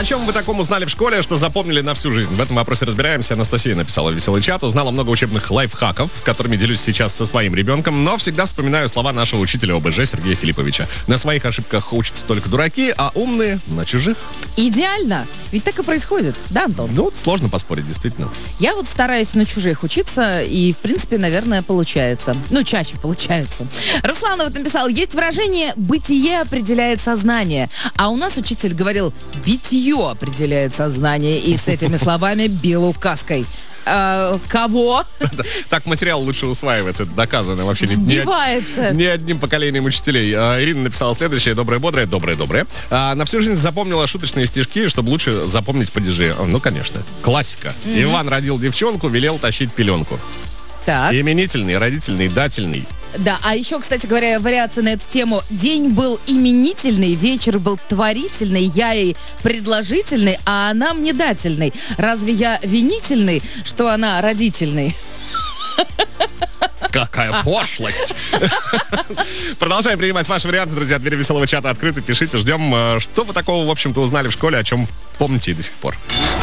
чем вы таком узнали в школе, что запомнили на всю жизнь? В этом вопросе разбираемся. Анастасия написала в веселый чат. Узнала много учебных лайфхаков, которыми делюсь сейчас со своим ребенком, но всегда вспоминаю слова нашего учителя ОБЖ Сергея Филипповича. На своих ошибках учатся только дураки, а умные на чужих. Идеально. Ведь так и происходит. Да, Антон? Ну, сложно поспорить, действительно. Я вот стараюсь на чужих учиться, и, в принципе, наверное, получается. Ну, чаще получается. Руслан вот написал, есть выражение «бытие определяет сознание». А у нас учитель говорил «битье определяет сознание». И с этими словами бил указкой. Кого? Так материал лучше усваивается, это доказано вообще Вбивается. ни одним поколением учителей. Ирина написала следующее, доброе-бодрое, доброе-доброе. На всю жизнь запомнила шуточные стишки, чтобы лучше запомнить падежи. Ну, конечно, классика. Иван родил девчонку, велел тащить пеленку. Так. Именительный, родительный, дательный. Да, а еще, кстати говоря, вариация на эту тему. День был именительный, вечер был творительный, я ей предложительный, а она мне дательный. Разве я винительный, что она родительный? Какая пошлость! Продолжаем принимать ваши варианты, друзья. Двери веселого чата открыты. Пишите, ждем. Что вы такого, в общем-то, узнали в школе, о чем помните и до сих пор.